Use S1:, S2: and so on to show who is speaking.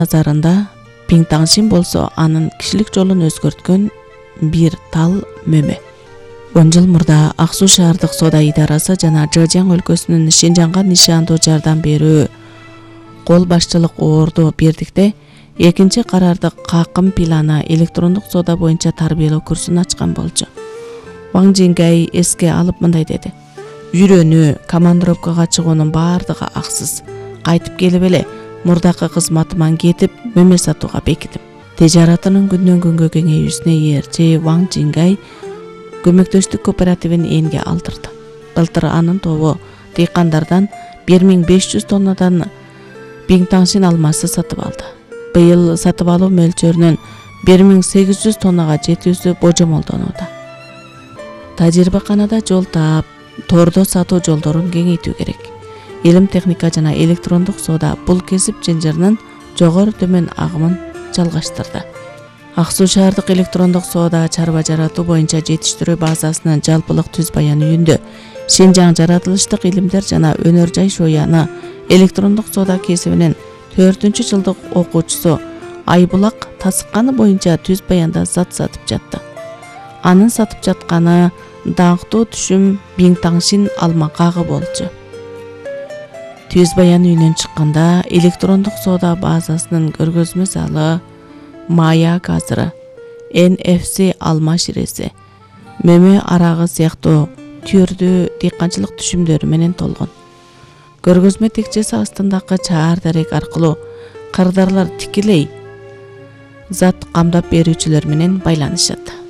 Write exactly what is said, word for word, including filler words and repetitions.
S1: назарында Пиңтаңшин болсо анын кишилик жолун өзгөрткөн бир тал мөмө. он жыл мурда Ак Суу шаардык соода идарасы жана Жэжяң өлкөсүнүн Шинжаңга нишандуу жардам берүү кол башчылык орду бирдикте экинчи карардык какым планы электрондук соода боюнча тарбиялоо курсун ачкан болчу. Ваң Жингай эске алып мындай деди: "Үйрөнүү, командировкага чыгуунун баардыгы аксыз. Кайтып келип эле мурдакы кызматыман кетип, мөмө сатууга бекитим." Тежаратынын күндөн күнгө кеңейүүсүнө ээрчи Ваң Жингай көмөктөштүк кооперативин энге алдырды. Былтыр анын тобу дыйкандардан бир миң беш жүз тоннадан Пиңтаңшин алмасы сатып алды. Быйыл сатып алуу мөлчөрүнүн бир миң сегиз жүз тоннага жетүүсү божомолдонууда. Тажрыйбаканада жол таап, тордо сатуу жолдорун кеңейтүү керек. Илим техника жана электрондук соода бул кесип жынжырынын жогору төмөн агымын жалгаштырды. Ак Суу шаардык электрондук соода чарба жаратуу боюнча жетиштирүү базасынын жалпылык түз баян үйүндө Шинжаң жаратылыштык илимдер жана өнөр жай шояны электрондук соода кесибинин төртүнчү жылдык окуучусу Айбулак тасыкканы боюнча түз баянда зат сатып жатты. Анын сатып жатканы даңктуу түшүм Пиңтаңшин алма кагы болчу. Түз баян үйүнөн чыкканда электрондук соода базасынын көргөзмө залы, мая газыры, эн эф си алма ширеси, мөмө арагы сыяктуу түрдүү дыйканчылык түшүмдөрү менен толгон. Көргөзмө текчеси астындагы чаар дарек аркылуу кырдаарлар тикелей зат камдап берүүчүлөр менен байланышат.